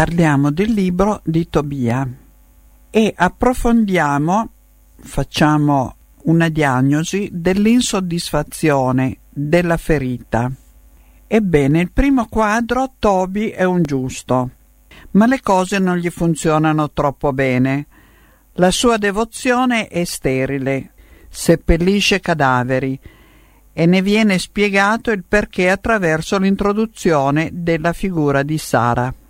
Parliamo del libro di Tobia e approfondiamo, facciamo una diagnosi dell'insoddisfazione, della ferita. Ebbene, il primo quadro, Toby è un giusto, ma le cose non gli funzionano troppo bene. La sua devozione è sterile, seppellisce cadaveri e ne viene spiegato il perché attraverso l'introduzione della figura di Sara.